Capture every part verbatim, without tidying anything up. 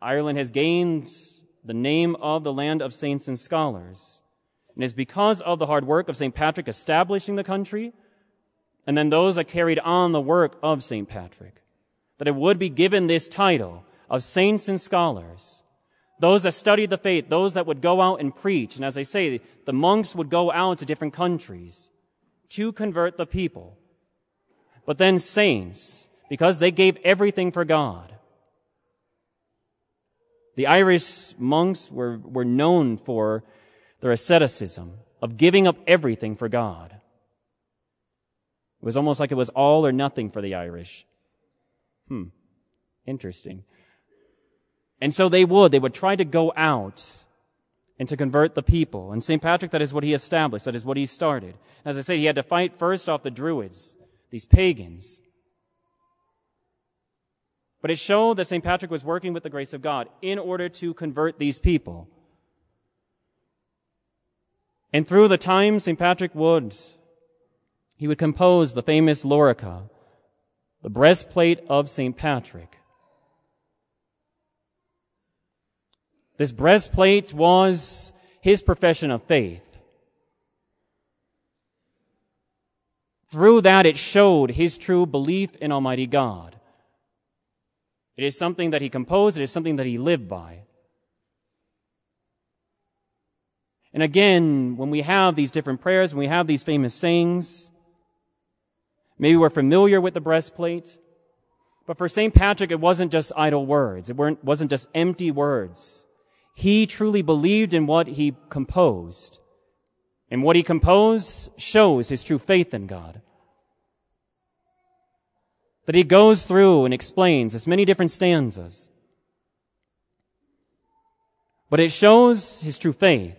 Ireland has gained the name of the land of saints and scholars. And it's because of the hard work of Saint Patrick establishing the country, and then those that carried on the work of Saint Patrick, that it would be given this title of saints and scholars. Those that studied the faith, those that would go out and preach. And as I say, the monks would go out to different countries to convert the people. But then saints, because they gave everything for God. The Irish monks were, were known for their asceticism, of giving up everything for God. It was almost like it was all or nothing for the Irish. Hmm, interesting. And so they would, they would try to go out and to convert the people. And Saint Patrick, that is what he established, that is what he started. As I say, he had to fight first off the Druids, these pagans. But it showed that Saint Patrick was working with the grace of God in order to convert these people. And through the time, Saint Patrick would, he would compose the famous Lorica, the breastplate of Saint Patrick. This breastplate was his profession of faith. Through that, it showed his true belief in Almighty God. It is something that he composed. It is something that he lived by. And again, when we have these different prayers, when we have these famous sayings, maybe we're familiar with the breastplate, but for Saint Patrick, it wasn't just idle words. It weren't, wasn't just empty words. He truly believed in what he composed. And what he composed shows his true faith in God. That he goes through and explains as many different stanzas. But it shows his true faith.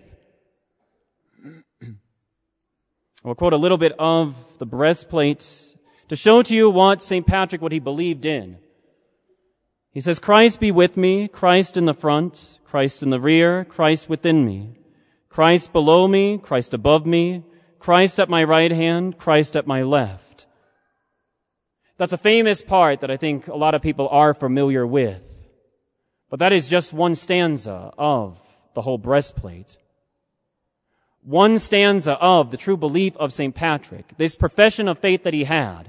We'll quote a little bit of the breastplate to show to you what Saint Patrick, what he believed in. He says, Christ be with me, Christ in the front, Christ in the rear, Christ within me. Christ below me, Christ above me, Christ at my right hand, Christ at my left. That's a famous part that I think a lot of people are familiar with. But that is just one stanza of the whole breastplate. One stanza of the true belief of Saint Patrick, this profession of faith that he had.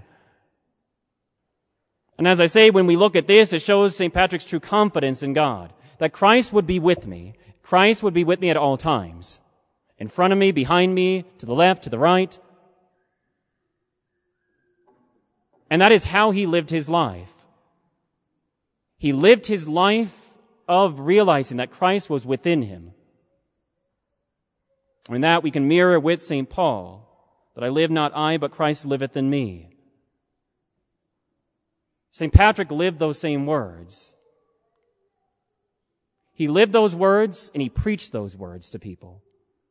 And as I say, when we look at this, it shows Saint Patrick's true confidence in God, that Christ would be with me. Christ would be with me at all times. In front of me, behind me, to the left, to the right. And that is how he lived his life. He lived his life of realizing that Christ was within him. And that we can mirror with Saint Paul, that I live not I, but Christ liveth in me. Saint Patrick lived those same words. He lived those words and he preached those words to people.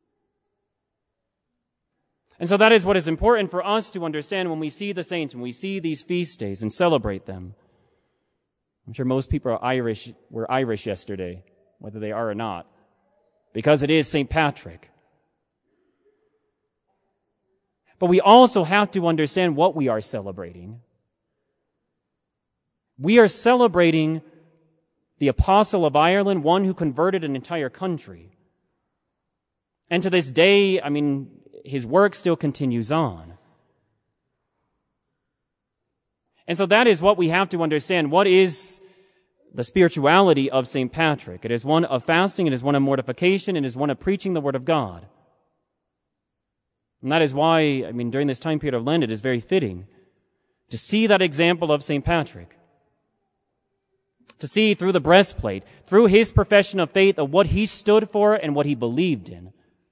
And so that is what is important for us to understand when we see the saints, when we see these feast days and celebrate them. I'm sure most people are Irish, were Irish yesterday, whether they are or not, because it is Saint Patrick. But we also have to understand what we are celebrating. We are celebrating the Apostle of Ireland, one who converted an entire country. And to this day, I mean, his work still continues on. And so that is what we have to understand. What is the spirituality of Saint Patrick? It is one of fasting, it is one of mortification, it is one of preaching the Word of God. And that is why, I mean, during this time period of Lent, it is very fitting to see that example of Saint Patrick. To see through the breastplate, through his profession of faith, of what he stood for and what he believed in.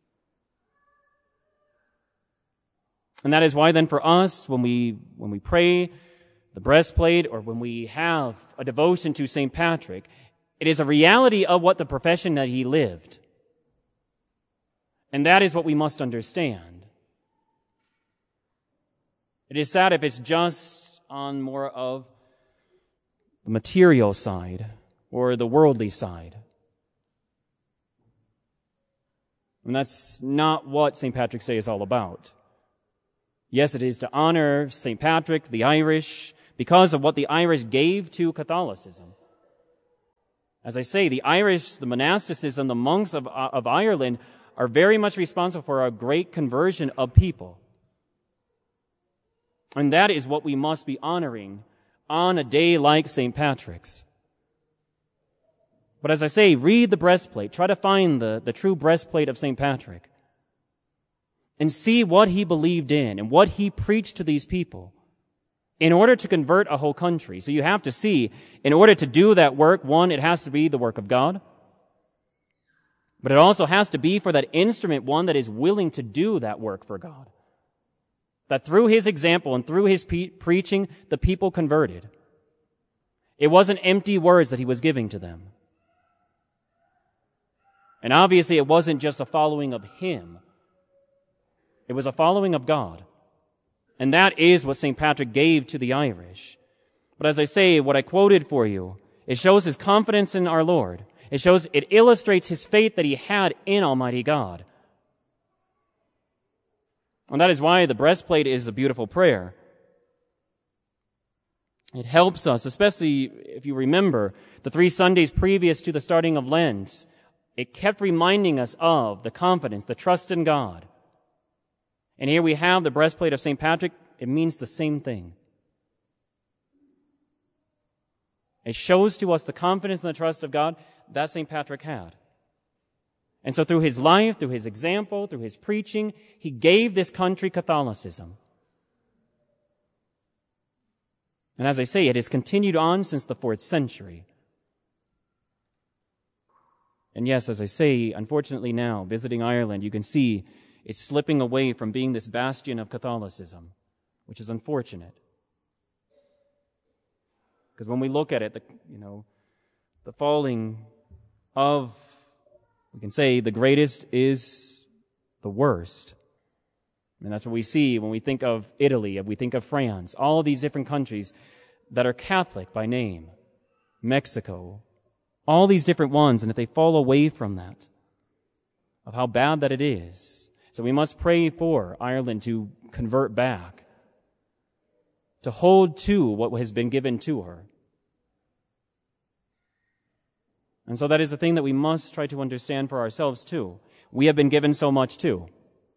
And that is why then for us, when we, when we pray the breastplate or when we have a devotion to Saint Patrick, it is a reality of what the profession that he lived. And that is what we must understand. It is sad if it's just on more of the material side or the worldly side. And that's not what Saint Patrick's Day is all about. Yes, it is to honor Saint Patrick, the Irish, because of what the Irish gave to Catholicism. As I say, the Irish, the monasticism, the monks of, of Ireland are very much responsible for a great conversion of people. And that is what we must be honoring on a day like Saint Patrick's. But as I say, read the breastplate. Try to find the, the true breastplate of Saint Patrick. And see what he believed in and what he preached to these people in order to convert a whole country. So you have to see, in order to do that work, one, it has to be the work of God. But it also has to be for that instrument, one that is willing to do that work for God. That through his example and through his pe- preaching, the people converted. It wasn't empty words that he was giving to them. And obviously it wasn't just a following of him. It was a following of God. And that is what Saint Patrick gave to the Irish. But as I say, what I quoted for you, it shows his confidence in our Lord. It shows, it illustrates his faith that he had in Almighty God. And that is why the breastplate is a beautiful prayer. It helps us, especially if you remember the three Sundays previous to the starting of Lent. It kept reminding us of the confidence, the trust in God. And here we have the breastplate of Saint Patrick. It means the same thing. It shows to us the confidence and the trust of God that Saint Patrick had. And so through his life, through his example, through his preaching, he gave this country Catholicism. And as I say, it has continued on since the fourth century. And yes, as I say, unfortunately now, visiting Ireland, you can see it's slipping away from being this bastion of Catholicism, which is unfortunate. Because when we look at it, the, you know, the falling of, we can say, the greatest is the worst. And that's what we see when we think of Italy, when we think of France, all of these different countries that are Catholic by name, Mexico, all these different ones, and if they fall away from that, of how bad that it is. So we must pray for Ireland to convert back, to hold to what has been given to her. And so that is the thing that we must try to understand for ourselves too. We have been given so much too.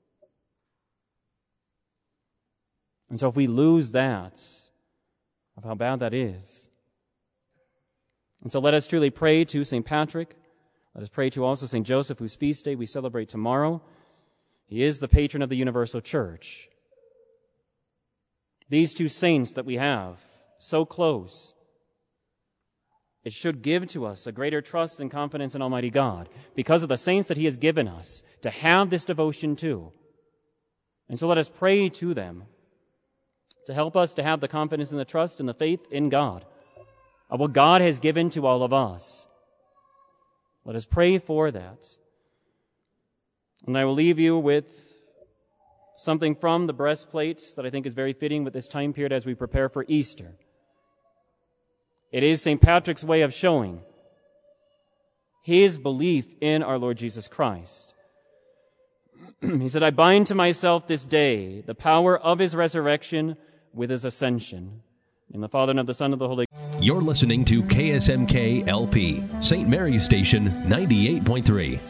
And so if we lose that, of how bad that is. And so let us truly pray to Saint Patrick. Let us pray to also Saint Joseph, whose feast day we celebrate tomorrow. He is the patron of the universal church. These two saints that we have, so close, it should give to us a greater trust and confidence in Almighty God because of the saints that He has given us to have this devotion to. And so let us pray to them to help us to have the confidence and the trust and the faith in God of what God has given to all of us. Let us pray for that. And I will leave you with something from the breastplates that I think is very fitting with this time period as we prepare for Easter. It is Saint Patrick's way of showing his belief in our Lord Jesus Christ. He said, I bind to myself this day the power of his resurrection with his ascension. In the Father, and of the Son, and of the Holy Ghost. You're listening to K S M K L P, Saint Mary's Station, ninety-eight point three.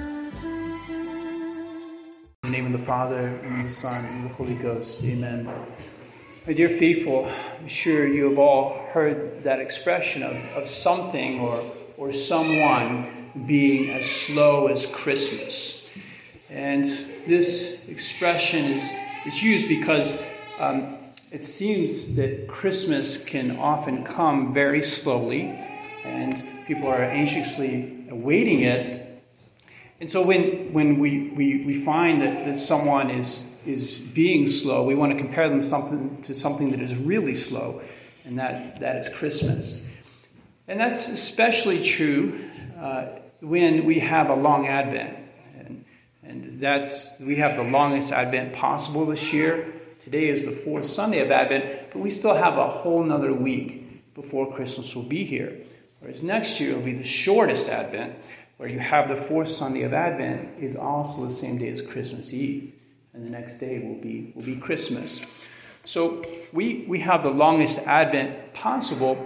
In the name of the Father, and of the Son, and of the Holy Ghost. Amen. My dear faithful, I'm sure you have all heard that expression of, of something or, or someone being as slow as Christmas. And this expression is, is used because um, it seems that Christmas can often come very slowly, and people are anxiously awaiting it. And so when, when we, we, we find that, that someone is, is being slow, we want to compare them to something, to something that is really slow, and that, that is Christmas. And that's especially true uh, when we have a long Advent. And, and that's we have the longest Advent possible this year. Today is the fourth Sunday of Advent, but we still have a whole nother week before Christmas will be here. Whereas next year will be the shortest Advent, where you have the fourth Sunday of Advent is also the same day as Christmas Eve. And the next day will be will be Christmas. So we, we have the longest Advent possible,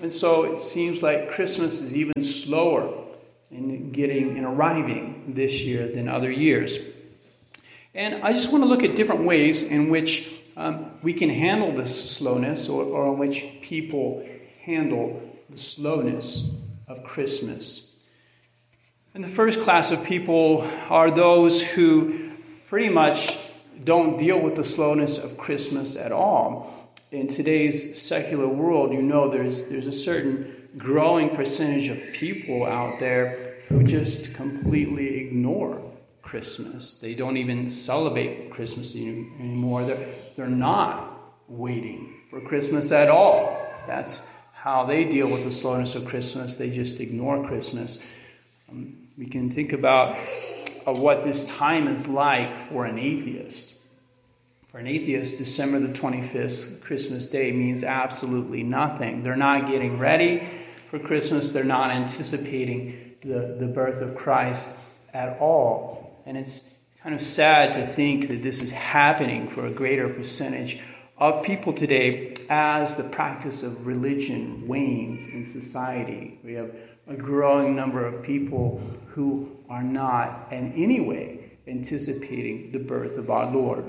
And so it seems like Christmas is even slower in getting and arriving this year than other years. And I just want to look at different ways in which um, we can handle this slowness, or, or in which people handle the slowness of Christmas. And the first class of people are those who pretty much don't deal with the slowness of Christmas at all. In today's secular world, you know there's there's a certain growing percentage of people out there who just completely ignore Christmas. They don't even celebrate Christmas any, anymore. They're, they're not waiting for Christmas at all. That's how they deal with the slowness of Christmas. They just ignore Christmas. Um, we can think about uh, what this time is like for an atheist. For an atheist, December the twenty-fifth, Christmas Day, means absolutely nothing. They're not getting ready for Christmas. They're not anticipating the, the birth of Christ at all. And it's kind of sad to think that this is happening for a greater percentage of people today as the practice of religion wanes in society. We have a growing number of people who are not in any way anticipating the birth of our Lord.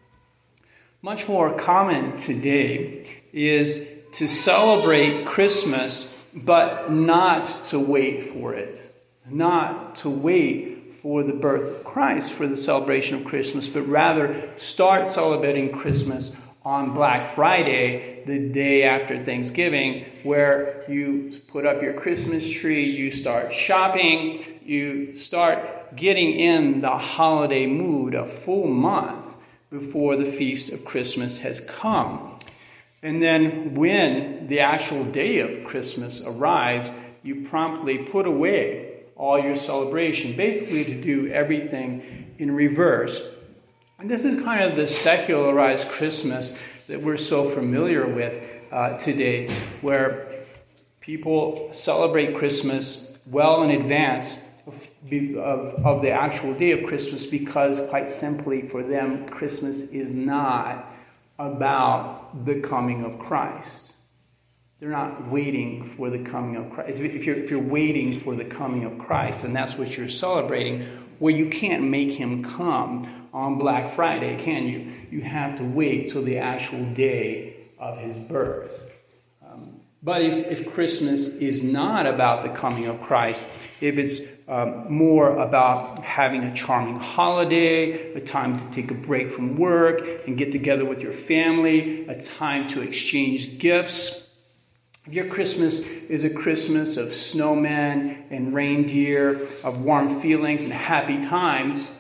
Much more common today is to celebrate Christmas, but not to wait for it. Not to wait for the birth of Christ, for the celebration of Christmas, but rather start celebrating Christmas on Black Friday, the day after Thanksgiving, where you put up your Christmas tree, you start shopping, you start getting in the holiday mood a full month before the feast of Christmas has come. And then when the actual day of Christmas arrives, you promptly put away all your celebration, basically to do everything in reverse. And this is kind of the secularized Christmas that we're so familiar with uh, today, where people celebrate Christmas well in advance of, of, of the actual day of Christmas, because quite simply for them, Christmas is not about the coming of Christ. They're not waiting for the coming of Christ. If you're, if you're waiting for the coming of Christ, and that's what you're celebrating, well, you can't make him come on Black Friday, can you? You have to wait till the actual day of his birth. Um, but if, if Christmas is not about the coming of Christ, if it's um, more about having a charming holiday, a time to take a break from work and get together with your family, a time to exchange gifts, if your Christmas is a Christmas of snowmen and reindeer, of warm feelings and happy times,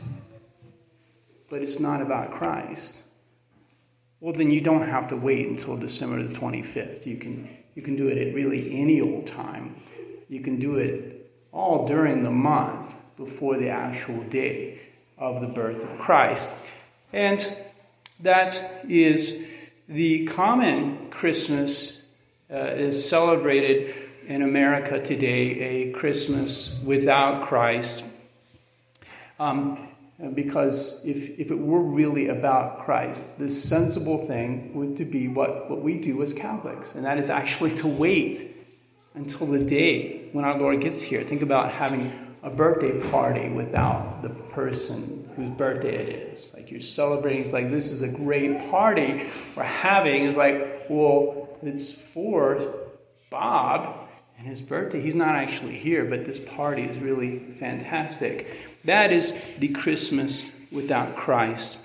but it's not about Christ, well, then you don't have to wait until December the twenty-fifth. You can, you can do it at really any old time. You can do it all during the month before the actual day of the birth of Christ. And that is the common Christmas Uh, is celebrated in America today, a Christmas without Christ. Um, because if, if it were really about Christ, the sensible thing would to be what, what we do as Catholics, and that is actually to wait until the day when our Lord gets here. Think about having a birthday party without the person whose birthday it is. Like you're celebrating, it's like, this is a great party we're having. It's like, well, it's for Bob and his birthday. He's not actually here, but this party is really fantastic. That is the Christmas without Christ.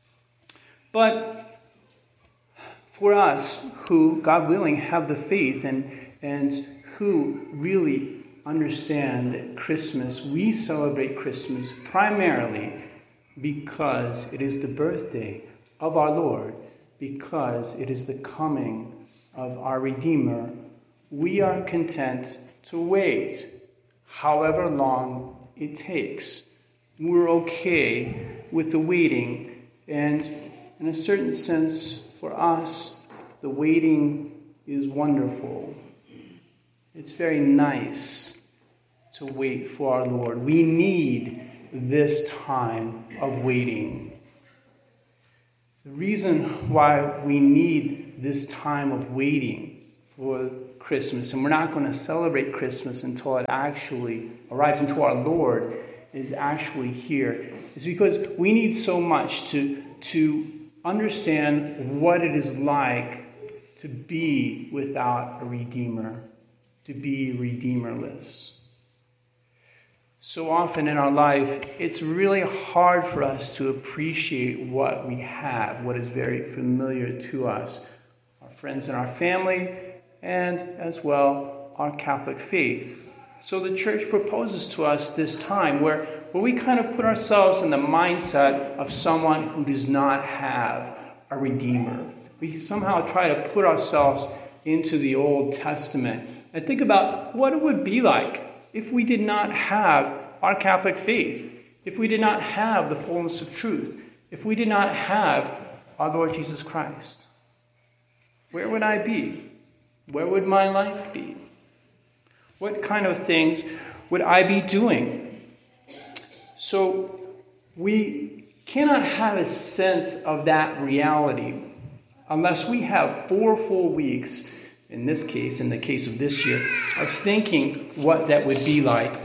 But for us who, God willing, have the faith and, and who really understand that Christmas, we celebrate Christmas primarily because it is the birthday of our Lord, because it is the coming of our Redeemer, we are content to wait however long it takes. We're okay with the waiting, and in a certain sense, for us, the waiting is wonderful. It's very nice to wait for our Lord. We need this time of waiting. The reason why we need this time of waiting for Christmas, and we're not going to celebrate Christmas until it actually arrives, until our Lord is actually here, is because we need so much to, to understand what it is like to be without a Redeemer, to be redeemerless. So often in our life, it's really hard for us to appreciate what we have, what is very familiar to us, our friends and our family, and as well, our Catholic faith. So the church proposes to us this time where, where we kind of put ourselves in the mindset of someone who does not have a Redeemer. We somehow try to put ourselves into the Old Testament and think about what it would be like if we did not have our Catholic faith, if we did not have the fullness of truth, if we did not have our Lord Jesus Christ. Where would I be? Where would my life be? What kind of things would I be doing? So we cannot have a sense of that reality unless we have four full weeks, in this case, in the case of this year, of thinking what that would be like.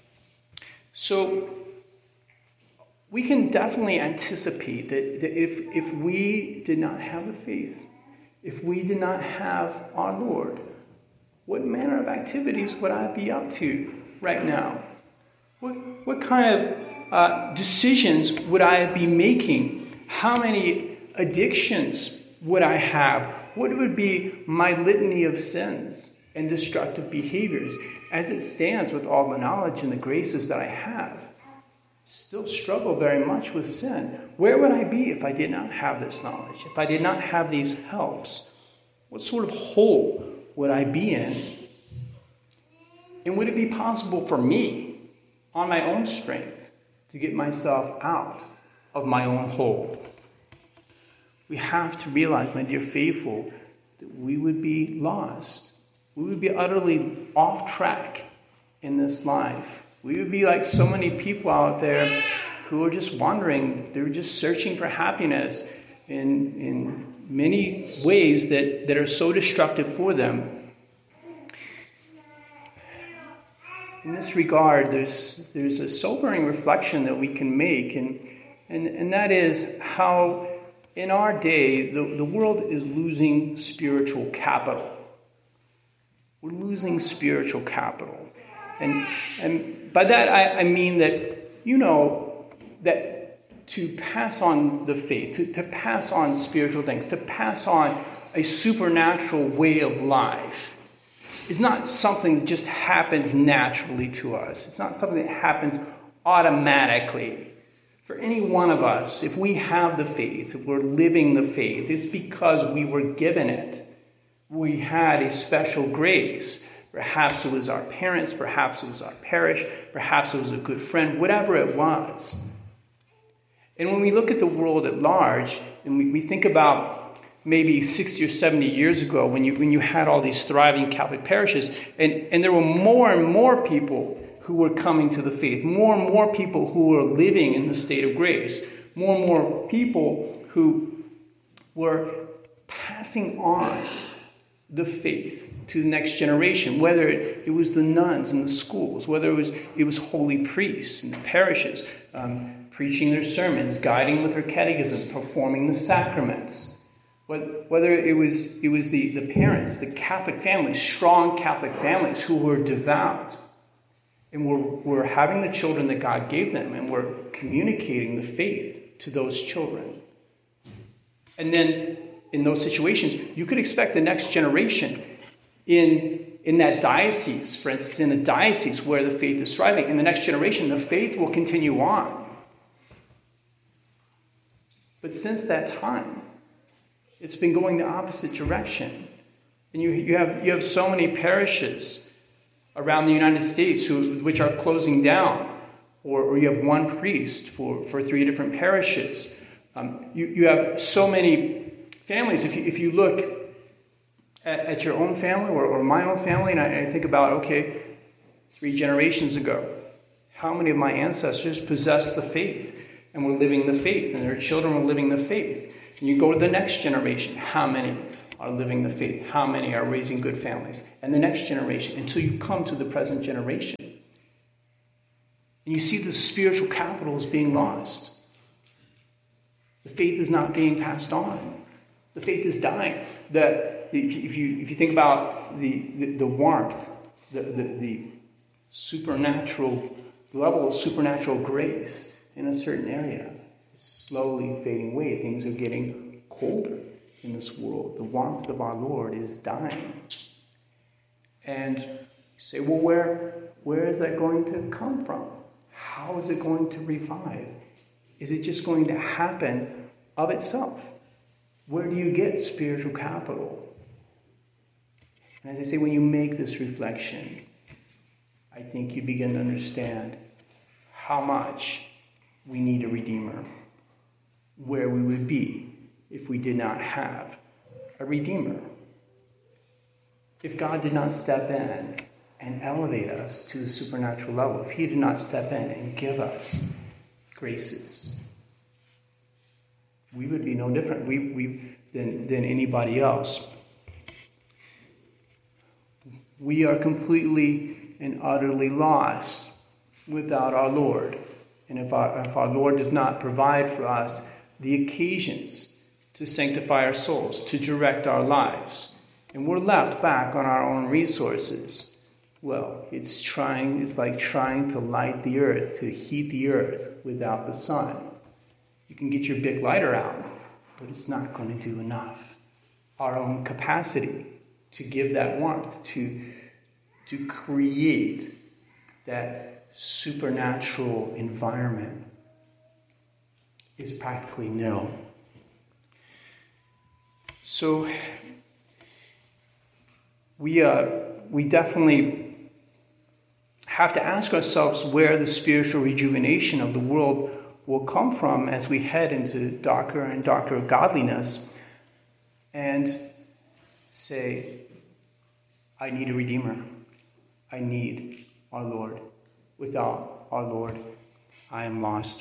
So we can definitely anticipate that, that if, if we did not have the faith, if we did not have our Lord, what manner of activities would I be up to right now? What, what kind of uh, decisions would I be making? How many addictions would I have? What would be my litany of sins and destructive behaviors as it stands with all the knowledge and the graces that I have? Still struggle very much with sin. Where would I be if I did not have this knowledge? If I did not have these helps? What sort of hole would I be in? And would it be possible for me, on my own strength, to get myself out of my own hole? We have to realize, my dear faithful, that we would be lost. We would be utterly off track in this life. We would be like so many people out there who are just wandering. They're just searching for happiness in, in many ways that, that are so destructive for them. In this regard, there's there's a sobering reflection that we can make, and and, and that is how in our day, the, the world is losing spiritual capital. We're losing spiritual capital. And, and by that, I, I mean that, you know, that to pass on the faith, to, to pass on spiritual things, to pass on a supernatural way of life is not something that just happens naturally to us. It's not something that happens automatically. For any one of us, if we have the faith, if we're living the faith, it's because we were given it. We had a special grace. Perhaps it was our parents, perhaps it was our parish, perhaps it was a good friend, whatever it was. And when we look at the world at large, and we, we think about maybe sixty or seventy years ago when you when you had all these thriving Catholic parishes, and, and there were more and more people who were coming to the faith, more and more people who were living in the state of grace, more and more people who were passing on the faith to the next generation, whether it, it was the nuns in the schools, whether it was it was holy priests in the parishes, um, preaching their sermons, guiding with their catechism, performing the sacraments, whether it was it was the, the parents, the Catholic families, strong Catholic families who were devout, and we're, we're having the children that God gave them, and we're communicating the faith to those children. And then in those situations, you could expect the next generation in, in that diocese, for instance, in a diocese where the faith is thriving, in the next generation, the faith will continue on. But since that time, it's been going the opposite direction. And you, you have you have so many parishes around the United States who which are closing down, or, or you have one priest for, for three different parishes. Um, you, you have so many families. If you, if you look at, at your own family or, or my own family, and I, I think about, okay, three generations ago, how many of my ancestors possessed the faith and were living the faith, and their children were living the faith? And you go to the next generation, how many are living the faith? How many are raising good families? And the next generation, until you come to the present generation. And you see the spiritual capital is being lost. The faith is not being passed on. The faith is dying. The, if, you, if you think about the, the, the warmth, the, the, the supernatural level of supernatural grace in a certain area is slowly fading away. Things are getting colder in this world. The warmth of our Lord is dying. And you say, well, where, where is that going to come from? How is it going to revive? Is it just going to happen of itself? Where do you get spiritual capital? And as I say, when you make this reflection, I think you begin to understand how much we need a Redeemer, where we would be if we did not have a Redeemer. If God did not step in and elevate us to the supernatural level, if he did not step in and give us graces, we would be no different we, we, than, than anybody else. We are completely and utterly lost without our Lord. And if our, if our Lord does not provide for us the occasions to sanctify our souls, to direct our lives, and we're left back on our own resources, well, it's trying, it's like trying to light the earth, to heat the earth without the sun. You can get your big lighter out, but it's not going to do enough. Our own capacity to give that warmth, to, to create that supernatural environment is practically nil. So we uh, we definitely have to ask ourselves where the spiritual rejuvenation of the world will come from as we head into darker and darker godliness, and say, I need a Redeemer. I need our Lord. Without our Lord, I am lost.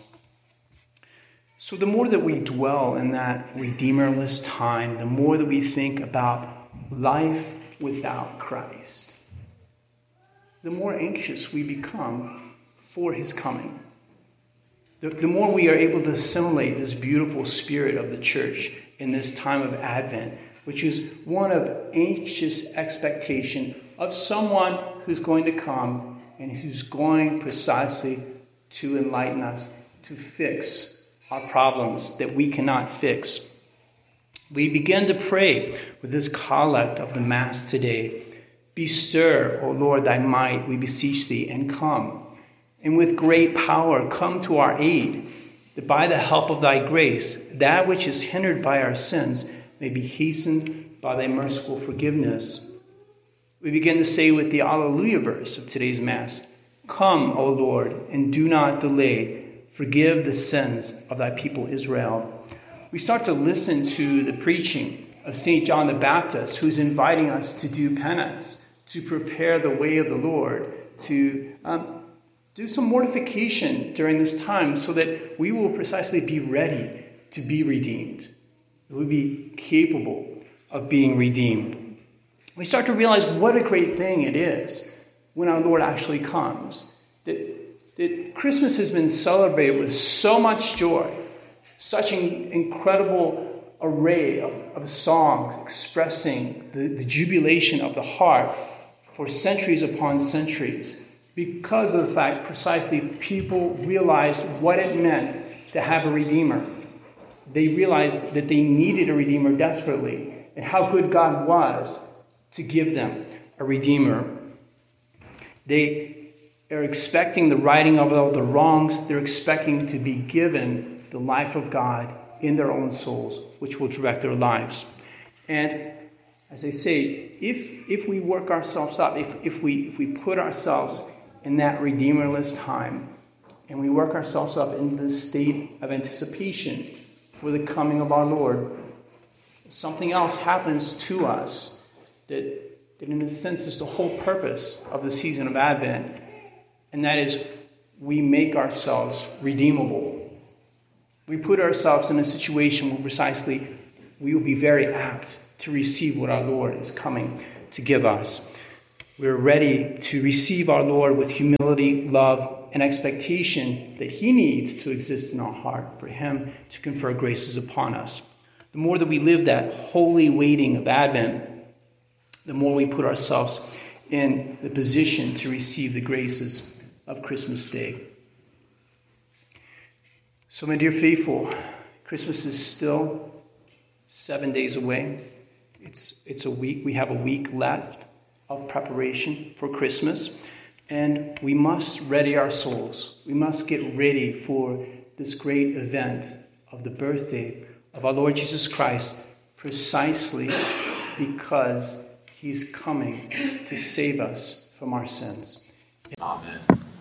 So the more that we dwell in that Redeemerless time, the more that we think about life without Christ, the more anxious we become for his coming. The, the more we are able to assimilate this beautiful spirit of the church in this time of Advent, which is one of anxious expectation of someone who's going to come and who's going precisely to enlighten us, to fix our problems that we cannot fix. We begin to pray with this collect of the Mass today. Bestir, O Lord, thy might, we beseech thee, and come. And with great power come to our aid, that by the help of thy grace, that which is hindered by our sins may be hastened by thy merciful forgiveness. We begin to say with the Alleluia verse of today's Mass, come, O Lord, and do not delay. Forgive the sins of thy people Israel. We start to listen to the preaching of Saint John the Baptist, who's inviting us to do penance, to prepare the way of the Lord, to um, do some mortification during this time so that we will precisely be ready to be redeemed. We'll be capable of being redeemed. We start to realize what a great thing it is when our Lord actually comes. That, that Christmas has been celebrated with so much joy, such an incredible array of, of songs expressing the, the jubilation of the heart for centuries upon centuries, because of the fact precisely people realized what it meant to have a Redeemer. They realized that they needed a Redeemer desperately, and how good God was to give them a Redeemer. They are expecting the righting of all the wrongs. They're expecting to be given the life of God in their own souls, which will direct their lives. And as I say, if if we work ourselves up, if, if we if we put ourselves in that Redeemerless time, and we work ourselves up in the state of anticipation for the coming of our Lord, something else happens to us that, that in a sense is the whole purpose of the season of Advent, and that is we make ourselves redeemable. We put ourselves in a situation where precisely we will be very apt to receive what our Lord is coming to give us. We're ready to receive our Lord with humility, love, and expectation that he needs to exist in our heart for him to confer graces upon us. The more that we live that holy waiting of Advent, the more we put ourselves in the position to receive the graces of Christmas Day. So, my dear faithful, Christmas is still seven days away. It's, it's a week. We have a week left of preparation for Christmas. And we must ready our souls. We must get ready for this great event of the birthday of our Lord Jesus Christ, precisely because he's coming to save us from our sins. Amen.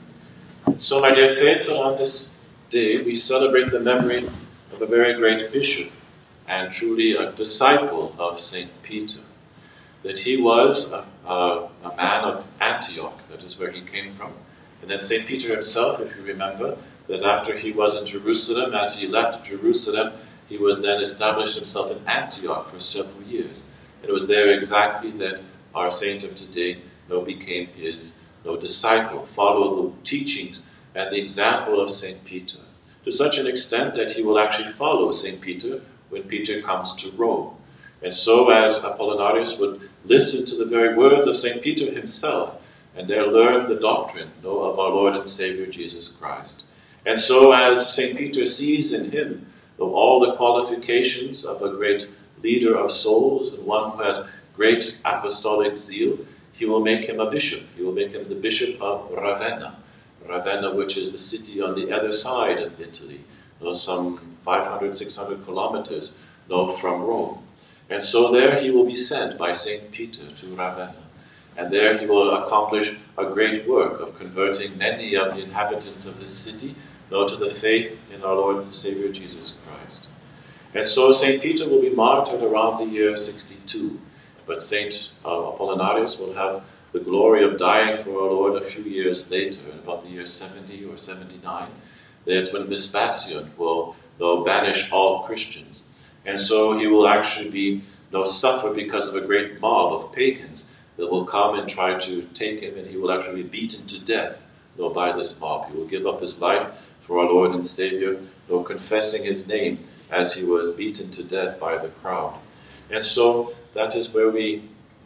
And so, my dear faithful, on this day we celebrate the memory of a very great bishop and truly a disciple of Saint Peter. That he was a, a, a man of Antioch, that is where he came from. And then Saint Peter himself, if you remember, that after he was in Jerusalem, as he left Jerusalem, he was then established himself in Antioch for several years. And it was there exactly that our saint of today you know, became his you know, disciple, followed the teachings and the example of Saint Peter, to such an extent that he will actually follow Saint Peter when Peter comes to Rome. And so as Apollinarius would listen to the very words of Saint Peter himself, and there learn the doctrine you know, of our Lord and Savior Jesus Christ. And so as Saint Peter sees in him you know, all the qualifications of a great leader of souls and one who has great apostolic zeal, he will make him a bishop. He will make him the bishop of Ravenna. Ravenna, which is the city on the other side of Italy, you know, some five hundred, six hundred kilometers you know, from Rome. And so there he will be sent by Saint Peter to Ravenna. And there he will accomplish a great work of converting many of the inhabitants of this city you know, to the faith in our Lord and Savior Jesus Christ. And so Saint Peter will be martyred around the year sixty-two. But Saint uh, Apollinarius will have the glory of dying for our Lord a few years later, in about the year seventy or seventy-nine. That's when Vespasian will you know, banish all Christians. And so he will actually be, you know, suffer because of a great mob of pagans that will come and try to take him, and he will actually be beaten to death you know, by this mob. He will give up his life for our Lord and Savior, you know, confessing his name as he was beaten to death by the crowd. And so that is where we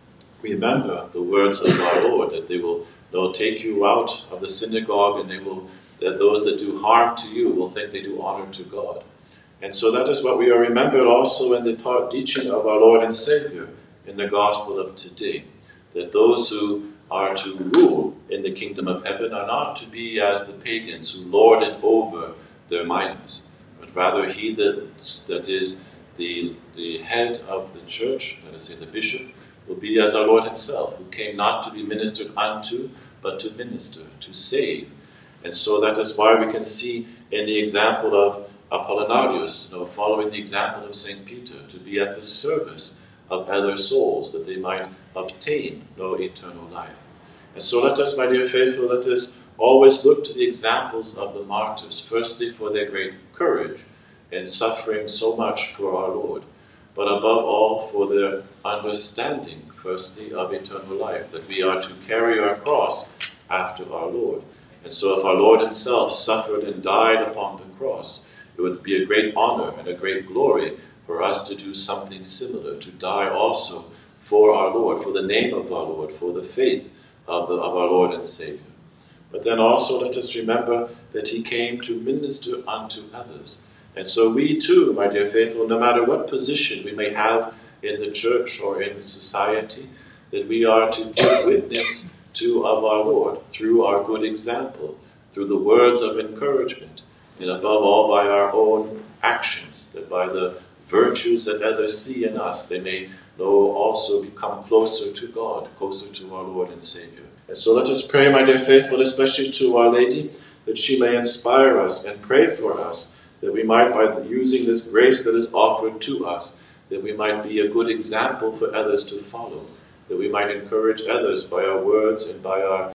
remember the words of our Lord, that they will you know, take you out of the synagogue, and they will, that those that do harm to you will think they do honor to God. And so that is what we are remembered also in the taught teaching of our Lord and Savior in the gospel of today, that those who are to rule in the kingdom of heaven are not to be as the pagans who lord it over their minors, but rather he that, that is the, the head of the church, let us say the bishop, will be as our Lord himself, who came not to be ministered unto, but to minister, to save. And so that is why we can see in the example of Apollinarius, you know, following the example of Saint Peter, to be at the service of other souls, that they might obtain no eternal life. And so let us, my dear faithful, let us always look to the examples of the martyrs, firstly for their great courage in suffering so much for our Lord, but above all for their understanding, firstly, of eternal life, that we are to carry our cross after our Lord. And so if our Lord himself suffered and died upon the cross, it would be a great honor and a great glory for us to do something similar, to die also for our Lord, for the name of our Lord, for the faith of, the, of our Lord and Savior. But then also let us remember that he came to minister unto others. And so we too, my dear faithful, no matter what position we may have in the church or in society, that we are to give witness to of our Lord through our good example, through the words of encouragement, and above all by our own actions, that by the virtues that others see in us, they may know also become closer to God, closer to our Lord and Savior. And so let us pray, my dear faithful, especially to Our Lady, that she may inspire us and pray for us, that we might, by using this grace that is offered to us, that we might be a good example for others to follow, that we might encourage others by our words and by our...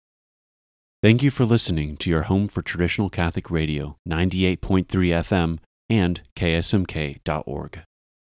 Thank you for listening to your home for traditional Catholic radio, ninety-eight point three F M and K S M K dot org.